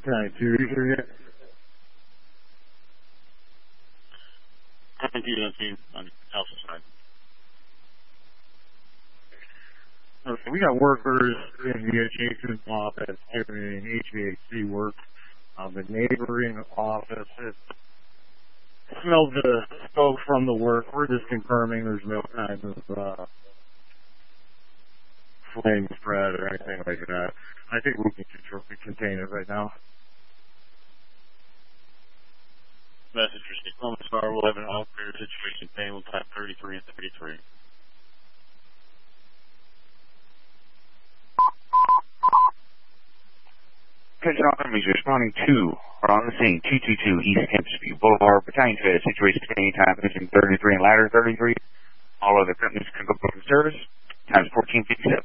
Battalion 2, you sure yet? Battalion 2 on team on Alpha side. Okay, we got workers in the adjacent office doing HVAC work. The neighboring office smelled the smoke from the work. We're just confirming there's no kind of flame spread or anything like that. I think we can contain it right now. Message received. Columbus Fire will have an all-clear situation. Table type 33 and 33. Attention all enemies responding to are on the scene. 222 East Campus View Boulevard. Battalion Fed situation between time finishing 33 and ladder 33. All other companies can go back in service. Times 1457.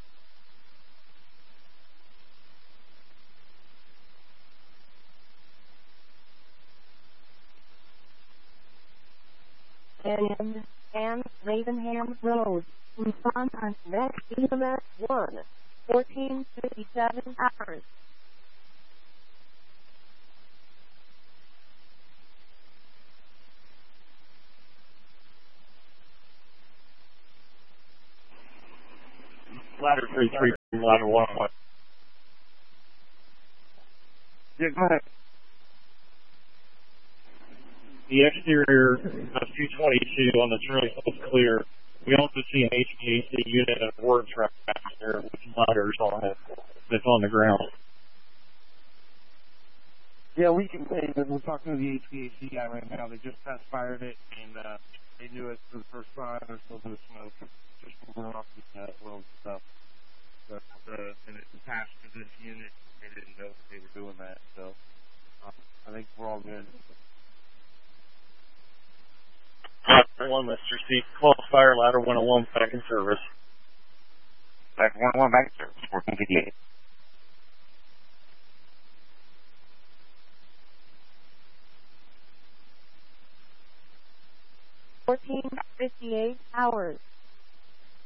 Canyon and Ravenham Road. Respond on next EMS 1. 1457 hours. Ladder 33 from ladder 101. Yeah, go ahead. The exterior of 222 on the trail is clear. We also see an HVAC unit and a word track back there with ladders on it that's on the ground. Yeah, we can say that we're talking to the HVAC guy right now. They just test fired it, and they knew it for the first time. There's still bit of smoke just moving off the oil stuff. But and it's attached to this unit. They didn't know they were doing that, so I think we're all good. Ladder 1, Mr. C. Close fire, ladder 101 back in service. Ladder 101 back in service. 1458. $14.58 hours.